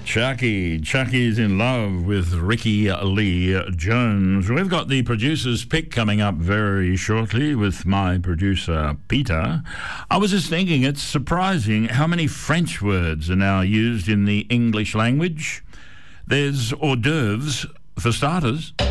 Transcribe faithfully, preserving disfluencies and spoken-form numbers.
Chucky. Chucky's in love with Ricky Lee Jones. We've got the producer's pick coming up very shortly with my producer, Peter. I was just thinking it's surprising how many French words are now used in the English language. There's hors d'oeuvres, for starters.